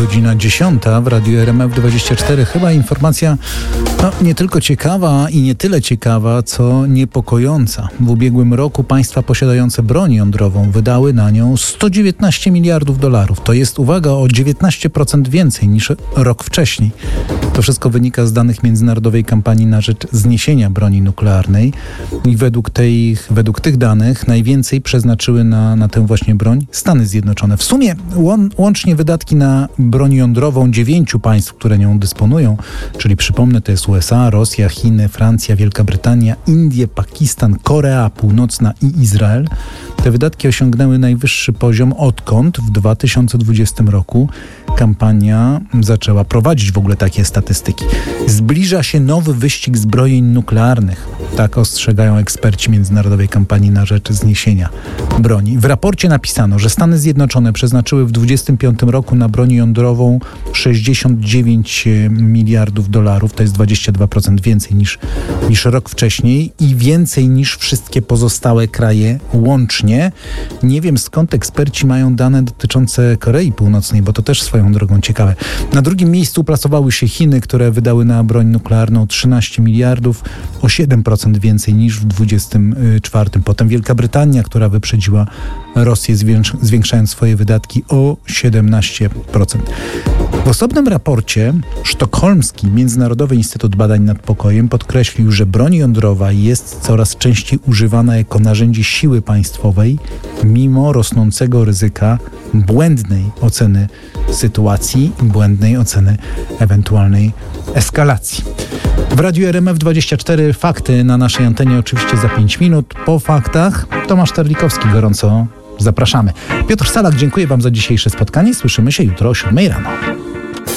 Godzina 10 w Radiu RMF24. Chyba informacja nie tylko ciekawa i nie tyle ciekawa, co niepokojąca. W ubiegłym roku państwa posiadające broń jądrową wydały na nią 119 miliardów dolarów. To jest, uwaga, o 19% więcej niż rok wcześniej. To wszystko wynika z danych międzynarodowej kampanii na rzecz zniesienia broni nuklearnej. I według tych danych najwięcej przeznaczyły na tę właśnie broń Stany Zjednoczone. W sumie łącznie wydatki na broń jądrową 9 państw, które nią dysponują, czyli przypomnę, to jest USA, Rosja, Chiny, Francja, Wielka Brytania, Indie, Pakistan, Korea Północna i Izrael. Te wydatki osiągnęły najwyższy poziom odkąd w 2020 roku kampania zaczęła prowadzić w ogóle takie statystyki. Zbliża się nowy wyścig zbrojeń nuklearnych. Tak ostrzegają eksperci międzynarodowej kampanii na rzecz zniesienia broni. W raporcie napisano, że Stany Zjednoczone przeznaczyły w 2025 roku na broń jądrową 69 miliardów dolarów. To jest 22% więcej niż rok wcześniej i więcej niż wszystkie pozostałe kraje łącznie. Nie wiem, skąd eksperci mają dane dotyczące Korei Północnej, bo to też swoją drogą ciekawe. Na drugim miejscu uplasowały się Chiny, które wydały na broń nuklearną 13 miliardów, o 7% więcej niż w 2024. Potem Wielka Brytania, która wyprzedziła Rosję, zwiększając swoje wydatki o 17%. W osobnym raporcie Sztokholmski Międzynarodowy Instytut Badań nad Pokojem podkreślił, że broń jądrowa jest coraz częściej używana jako narzędzie siły państwowej, mimo rosnącego ryzyka błędnej oceny sytuacji i błędnej oceny ewentualnej eskalacji. W Radiu RMF24 fakty na naszej antenie oczywiście za 5 minut. Po faktach Tomasz Terlikowski, gorąco zapraszamy. Piotr Salak, dziękuję Wam za dzisiejsze spotkanie. Słyszymy się jutro o 7 rano.